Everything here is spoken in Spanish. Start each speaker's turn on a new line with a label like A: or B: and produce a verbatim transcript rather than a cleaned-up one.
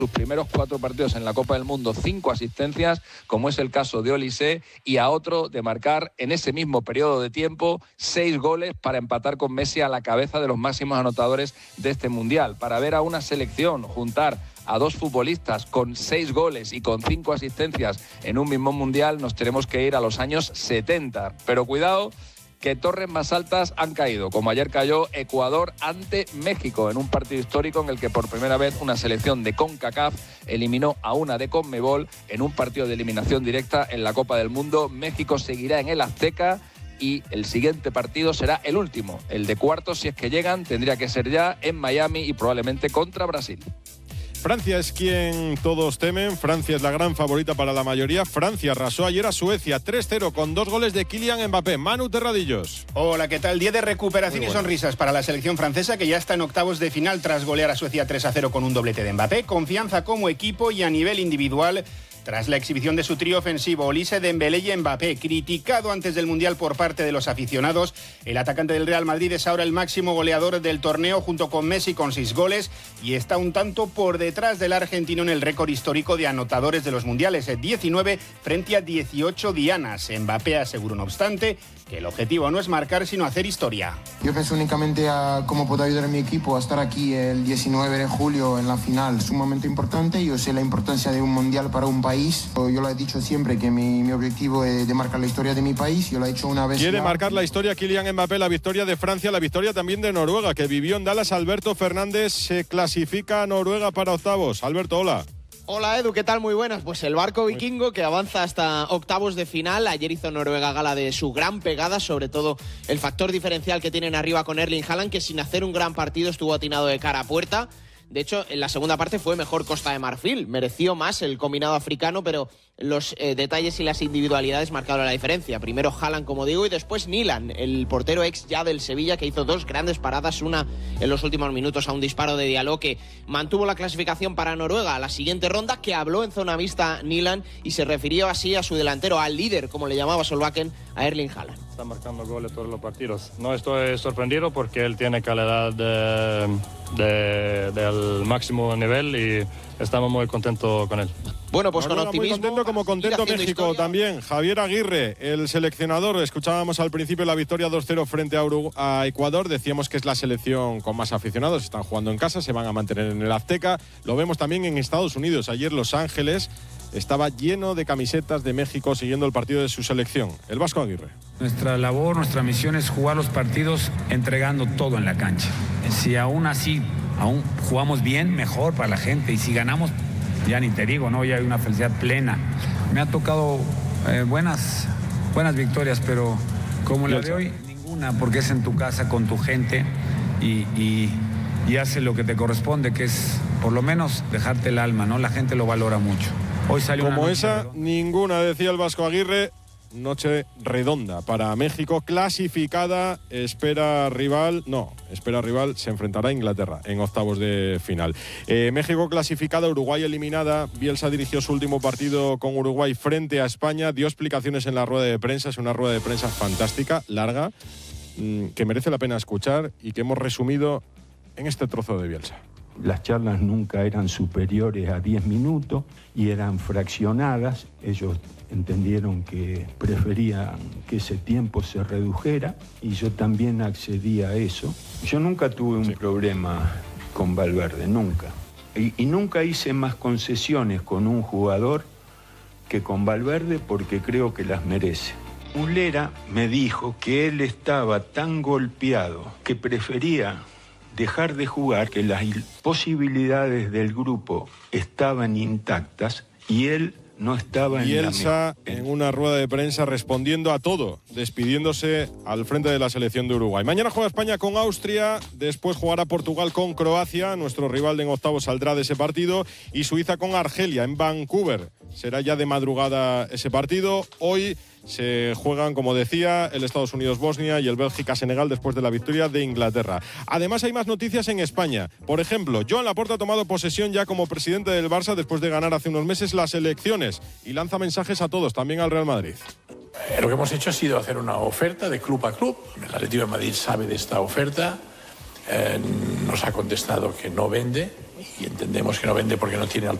A: sus primeros cuatro partidos en la Copa del Mundo cinco asistencias, como es el caso de Olise, y a otro de marcar en ese mismo periodo de tiempo seis goles para empatar con Messi a la cabeza de los máximos anotadores de este Mundial. Para ver a una selección juntar a dos futbolistas con seis goles y con cinco asistencias en un mismo Mundial, nos tenemos que ir a los años setenta. Pero cuidado, que torres más altas han caído, como ayer cayó Ecuador ante México en un partido histórico en el que por primera vez una selección de CONCACAF eliminó a una de CONMEBOL en un partido de eliminación directa en la Copa del Mundo. México seguirá en el Azteca y el siguiente partido será el último, el de cuartos, si es que llegan, tendría que ser ya en Miami y probablemente contra Brasil.
B: Francia es quien todos temen. Francia es la gran favorita para la mayoría. Francia arrasó ayer a Suecia tres cero con dos goles de Kylian Mbappé. Manu Terradillos.
C: Hola, ¿qué tal? Día de recuperación y sonrisas para la selección francesa, que ya está en octavos de final tras golear a Suecia tres a cero con un doblete de Mbappé. Confianza como equipo y a nivel individual tras la exhibición de su trío ofensivo, Olise, Dembélé y Mbappé. Criticado antes del Mundial por parte de los aficionados, el atacante del Real Madrid es ahora el máximo goleador del torneo junto con Messi con seis goles y está un tanto por detrás del argentino en el récord histórico de anotadores de los Mundiales, diecinueve frente a dieciocho dianas. Mbappé aseguró, no obstante, que el objetivo no es marcar sino hacer historia.
D: Yo pienso únicamente a cómo puedo ayudar a mi equipo a estar aquí el diecinueve de julio en la final, sumamente importante. Yo sé la importancia de un Mundial para un país. Yo lo he dicho siempre que mi, mi objetivo es de marcar la historia de mi país. Yo lo he hecho una vez.
B: Quiere
D: ya.
B: marcar la historia Kylian Mbappé, la victoria de Francia, la victoria también de Noruega, que vivió en Dallas. Alberto Fernández, se clasifica a Noruega para octavos. Alberto, hola.
E: Hola Edu, ¿qué tal? Muy buenas. Pues el barco vikingo que avanza hasta octavos de final. Ayer hizo Noruega gala de su gran pegada, sobre todo el factor diferencial que tienen arriba con Erling Haaland, que sin hacer un gran partido estuvo atinado de cara a puerta. De hecho, en la segunda parte fue mejor Costa de Marfil, mereció más el combinado africano, pero los eh, detalles y las individualidades marcaron la diferencia. Primero Haaland, como digo, y después Nilan, el portero ex ya del Sevilla, que hizo dos grandes paradas, una en los últimos minutos a un disparo de Diallo, que mantuvo la clasificación para Noruega a la siguiente ronda, que habló en zona mixta Nilan y se refirió así a su delantero, al líder, como le llamaba Solbakken, a Erling Haaland.
F: Está marcando goles todos los partidos. No estoy sorprendido porque él tiene calidad de, de, del máximo nivel y estamos muy contentos con él.
E: Bueno, pues
B: Noruega
E: con optimismo.
B: Muy contento, como contento México historia. También. Javier Aguirre, el seleccionador. Escuchábamos al principio la victoria dos cero frente a, Urugu- a Ecuador. Decíamos que es la selección con más aficionados. Están jugando en casa, se van a mantener en el Azteca. Lo vemos también en Estados Unidos. Ayer Los Ángeles estaba lleno de camisetas de México siguiendo el partido de su selección. El Vasco Aguirre.
G: Nuestra labor, nuestra misión es jugar los partidos entregando todo en la cancha. Si aún así, aún jugamos bien, mejor para la gente. Y si ganamos, ya ni te digo, ¿no? Ya hay una felicidad plena. Me ha tocado eh, buenas, buenas victorias, pero como la de hoy, ninguna, porque es en tu casa, con tu gente y, y, y hace lo que te corresponde, que es por lo menos dejarte el alma, ¿no? La gente lo valora mucho. Hoy salió
B: Como
G: una
B: esa,
G: redonda.
B: ninguna, decía el Vasco Aguirre. Noche redonda para México, clasificada, espera rival, no, espera rival, se enfrentará a Inglaterra en octavos de final. Eh, México clasificada, Uruguay eliminada. Bielsa dirigió su último partido con Uruguay frente a España, dio explicaciones en la rueda de prensa, es una rueda de prensa fantástica, larga, mmm, que merece la pena escuchar y que hemos resumido en este trozo de Bielsa.
H: Las charlas nunca eran superiores a diez minutos y eran fraccionadas. Ellos entendieron que preferían que ese tiempo se redujera y yo también accedí a eso. Yo nunca tuve un sí. problema con Valverde, nunca. Y, y nunca hice más concesiones con un jugador que con Valverde porque creo que las merece. Mulera me dijo que él estaba tan golpeado que prefería dejar de jugar, que las posibilidades del grupo estaban intactas y él no estaba en
B: Bielsa la en una rueda de prensa respondiendo a todo, despidiéndose al frente de la selección de Uruguay. Mañana juega España con Austria, después jugará Portugal con Croacia, nuestro rival en octavos saldrá de ese partido, y Suiza con Argelia en Vancouver. Será ya de madrugada ese partido. Hoy se juegan, como decía, el Estados Unidos-Bosnia y el Bélgica-Senegal después de la victoria de Inglaterra. Además, hay más noticias en España. Por ejemplo, Joan Laporta ha tomado posesión ya como presidente del Barça después de ganar hace unos meses las elecciones y lanza mensajes a todos, también al Real Madrid.
I: Eh, lo que hemos hecho ha sido hacer una oferta de club a club. El Atlético de Madrid sabe de esta oferta, eh, nos ha contestado que no vende y entendemos que no vende porque no tiene alternativa.